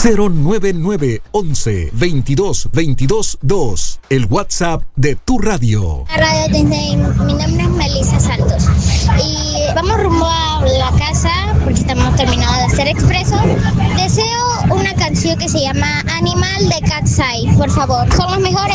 099 11 22 22 2. El WhatsApp de tu radio. Radio Tensei, mi nombre es Melissa Santos y vamos rumbo a la casa porque estamos terminados de hacer expreso. Deseo una canción que se llama Animal de Cat's Eye, por favor, son los mejores.